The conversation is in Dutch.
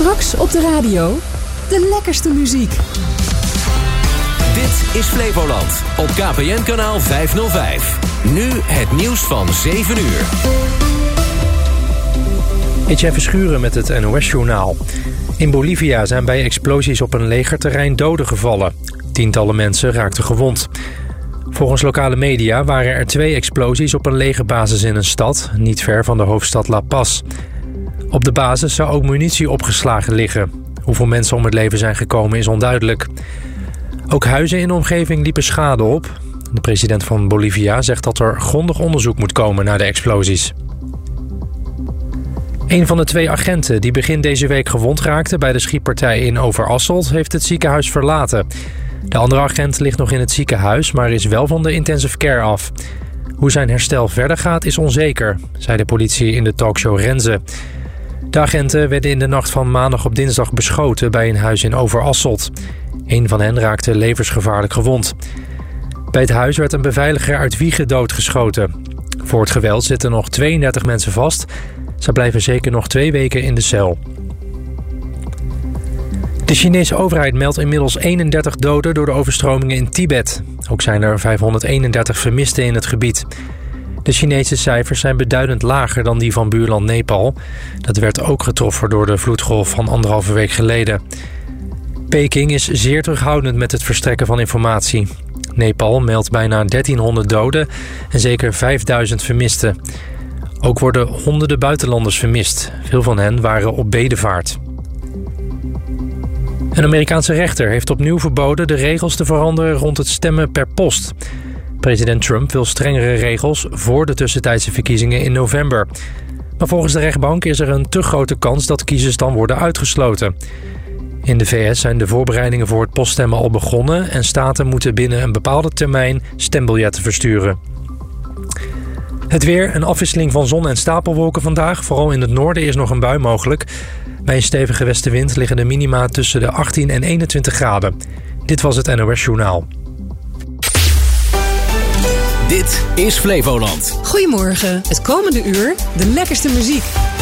Straks op de radio de lekkerste muziek. Dit is Flevoland op KPN kanaal 505. Nu het nieuws van 7 uur. Etienne Verschuren met het NOS-journaal. In Bolivia zijn bij explosies op een legerterrein doden gevallen. Tientallen mensen raakten gewond. Volgens lokale media waren er 2 explosies op een legerbasis in een stad, niet ver van de hoofdstad La Paz. Op de basis zou ook munitie opgeslagen liggen. Hoeveel mensen om het leven zijn gekomen is onduidelijk. Ook huizen in de omgeving liepen schade op. De president van Bolivia zegt dat er grondig onderzoek moet komen naar de explosies. Een van de 2 agenten die begin deze week gewond raakte bij de schietpartij in Overasselt heeft het ziekenhuis verlaten. De andere agent ligt nog in het ziekenhuis, maar is wel van de intensive care af. Hoe zijn herstel verder gaat is onzeker, zei de politie in de talkshow Renze. De agenten werden in de nacht van maandag op dinsdag beschoten bij een huis in Overasselt. Een van hen raakte levensgevaarlijk gewond. Bij het huis werd een beveiliger uit Wijchen doodgeschoten. Voor het geweld zitten nog 32 mensen vast. Ze blijven zeker nog 2 weken in de cel. De Chinese overheid meldt inmiddels 31 doden door de overstromingen in Tibet. Ook zijn er 531 vermisten in het gebied. De Chinese cijfers zijn beduidend lager dan die van buurland Nepal. Dat werd ook getroffen door de vloedgolf van 1,5 week geleden. Peking is zeer terughoudend met het verstrekken van informatie. Nepal meldt bijna 1300 doden en zeker 5000 vermisten. Ook worden honderden buitenlanders vermist. Veel van hen waren op bedevaart. Een Amerikaanse rechter heeft opnieuw verboden de regels te veranderen rond het stemmen per post. President Trump wil strengere regels voor de tussentijdse verkiezingen in november. Maar volgens de rechtbank is er een te grote kans dat kiezers dan worden uitgesloten. In de VS zijn de voorbereidingen voor het poststemmen al begonnen en staten moeten binnen een bepaalde termijn stembiljetten versturen. Het weer, een afwisseling van zon en stapelwolken vandaag. Vooral in het noorden is nog een bui mogelijk. Bij een stevige westenwind liggen de minima tussen de 18 en 21 graden. Dit was het NOS Journaal. Dit is Flevoland. Goedemorgen, het komende uur de lekkerste muziek.